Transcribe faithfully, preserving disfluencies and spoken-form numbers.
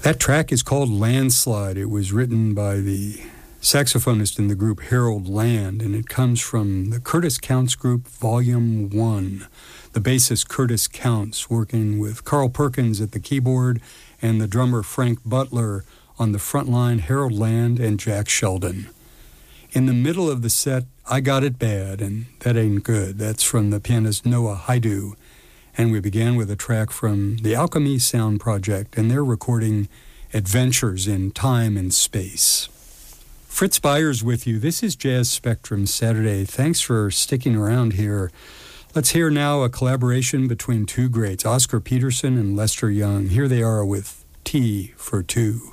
That track is called Landslide. It was written by the saxophonist in the group Harold Land, and it comes from the Curtis Counts Group, Volume one. The bassist Curtis Counts working with Carl Perkins at the keyboard and the drummer Frank Butler on the front line, Harold Land and Jack Sheldon. In the middle of the set, I Got It Bad, and That Ain't Good. That's from the pianist Noah Haidu. And we began with a track from the Alchemy Sound Project and their recording Adventures in Time and Space. Fritz Byers with you. This is Jazz Spectrum Saturday. Thanks for sticking around here. Let's hear now a collaboration between two greats, Oscar Peterson and Lester Young. Here they are with Tea for Two.